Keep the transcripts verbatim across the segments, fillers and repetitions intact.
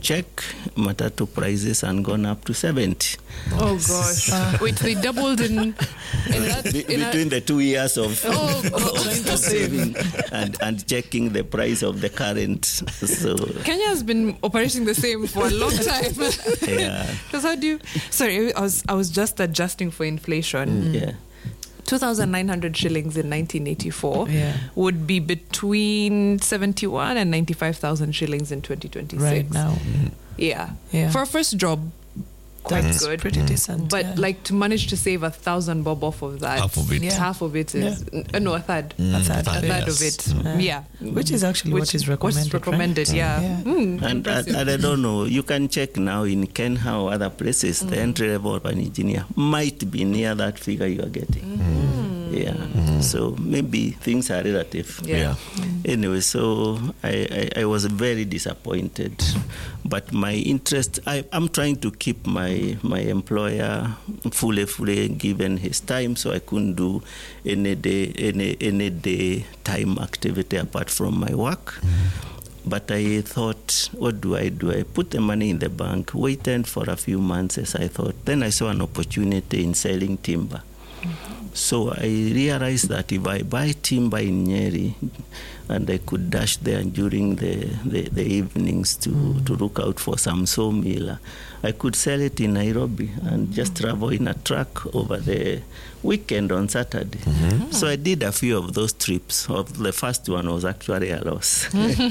check, matatu prices and gone up to seventy. Oh gosh! Uh, Wait, they doubled in, in that, Be- in between a, the two years of, oh, gosh. of saving and, and checking the price of the current. So Kenya has been operating the same for a long time. yeah, Because how do you? Sorry, I was I was just adjusting for inflation. yeah. two thousand nine hundred shillings in nineteen eighty-four Yeah. would be between seventy-one and ninety-five thousand shillings in twenty twenty-six. Right now. Yeah. Yeah. For a first job, quite That's good. pretty decent. But yeah. like to manage to save a thousand bob off of that, Half of it. Yeah. half of it is uh, no a third, a third, a third yes. of it, Mm. yeah, Which is actually what is recommended, What's recommended, right? yeah. Yeah. Mm, And, and, impressive. and I don't know, you can check now in Kenya or other places, the entry level of an engineer might be near that figure you are getting. Yeah, so maybe things are relative. Yeah. Anyway, so I, I, I was very disappointed, but my interest, I, I'm trying to keep my my employer fully, fully given his time, so I couldn't do any day, any, any day time activity apart from my work. But I thought, what do I do? I put the money in the bank, waited for a few months as I thought. Then I saw an opportunity in selling timber. So I realized that if I buy timber in Nyeri, and I could dash there during the, the, the evenings to, mm. to look out for some sawmill, I could sell it in Nairobi and just travel in a truck over the weekend on Saturday. Mm-hmm. So I did a few of those trips. Of the first one was actually a loss.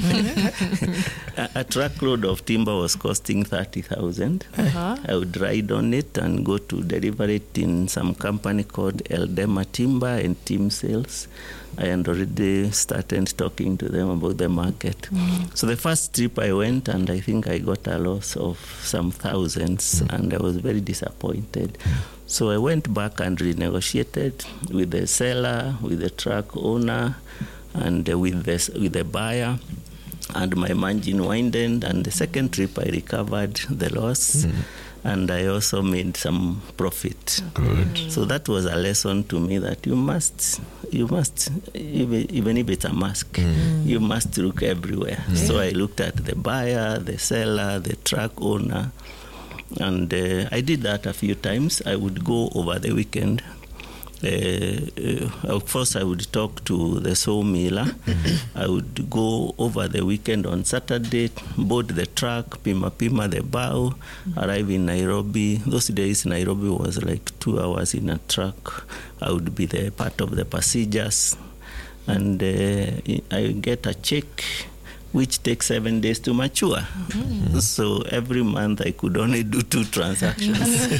a, a truckload of timber was costing thirty thousand. Uh-huh. I would ride on it and go to deliver it in some company called Eldema Timber and Team Sales. I had already started talking to them about the market. Mm. So the first trip I went, and I think I got a loss of some thousands, mm. and I was very disappointed. So I went back and renegotiated with the seller, with the truck owner, and uh, with the with the buyer, and my margin widened. And the second trip, I recovered the loss. Mm. And I also made some profit. Good. So that was a lesson to me that you must, you must, even, even if it's a mask, mm. you must look everywhere. Yeah. So I looked at the buyer, the seller, the truck owner, and uh, I did that a few times. I would go over the weekend. Uh, uh, first, I would talk to the sawmiller. Mm-hmm. I would go over the weekend on Saturday, board the truck, pima pima the bow, mm-hmm. arrive in Nairobi. Those days, Nairobi was like two hours in a truck. I would be the part of the passengers, and uh, I get a check which takes seven days to mature. Mm-hmm. So every month I could only do two transactions.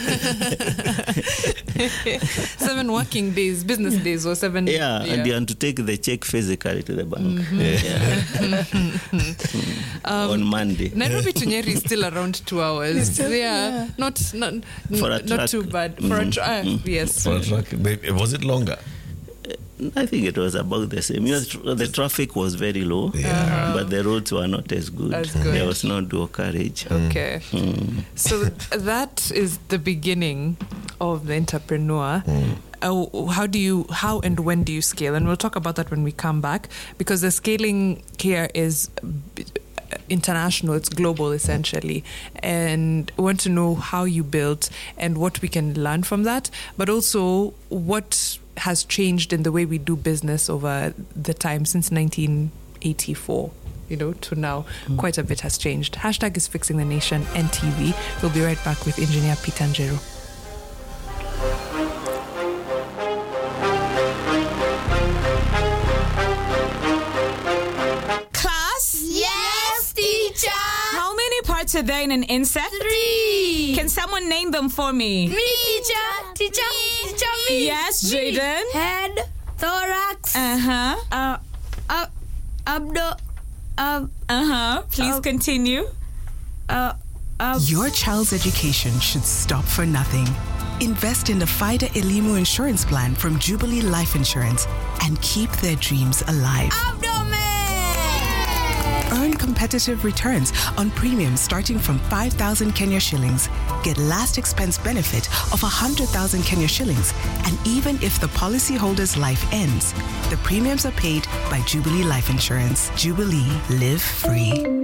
Seven working days, business days, or seven. Yeah, yeah, and you have to take the check physically to the bank. Mm-hmm. Yeah. um, on Monday. Nairobi to Nyeri is still around two hours. Still, yeah. yeah, not not for a not truck. too bad for Mm-hmm. a truck. Mm-hmm. Yes, for a truck. Was it longer? I think it was about the same. You know, the traffic was very low, yeah. uh-huh. but the roads were not as good. As good. There was no dual carriage. Okay. Mm. So that is the beginning of the entrepreneur. Mm. Uh, how do you, how and when do you scale? And we'll talk about that when we come back, because the scaling here is international, it's global essentially, and we want to know how you built and what we can learn from that, but also what has changed in the way we do business over the time since nineteen eighty-four, you know, to now. Mm. Quite a bit has changed. Hashtag is Fixing the Nation N T V. We'll be right back with Engineer Peter Njeru. Parts are there in an insect? Three. Can someone name them for me? Me, teacher. Teacher. Teacher, me. Yes, Jaden. Head, thorax. Uh-huh. Uh, uh, abdo. Uh, uh-huh. Please uh, continue. Uh, uh, Your child's education should stop for nothing. Invest in the FIDA Elimu insurance plan from Jubilee Life Insurance and keep their dreams alive. Abdomen. Earn competitive returns on premiums starting from five thousand Kenya shillings. Get last expense benefit of one hundred thousand Kenya shillings. And even if the policyholder's life ends, the premiums are paid by Jubilee Life Insurance. Jubilee, live free.